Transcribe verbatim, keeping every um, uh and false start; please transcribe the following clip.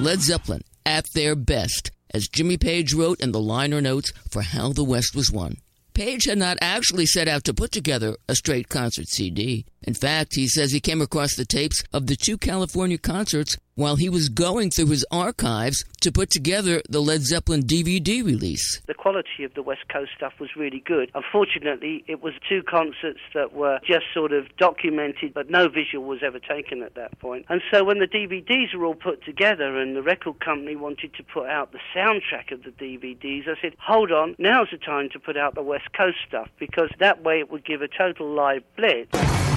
Led Zeppelin at their best, as Jimmy Page wrote in the liner notes for How the West Was Won. Page had not actually set out to put together a straight concert C D. In fact, he says he came across the tapes of the two California concerts while he was going through his archives to put together the Led Zeppelin D V D release. The quality of the West Coast stuff was really good. Unfortunately, it was two concerts that were just sort of documented, but no visual was ever taken at that point. And so when the D V Ds were all put together and the record company wanted to put out the soundtrack of the D V Ds, I said, hold on, now's the time to put out the West Coast stuff, because that way it would give a total live blitz.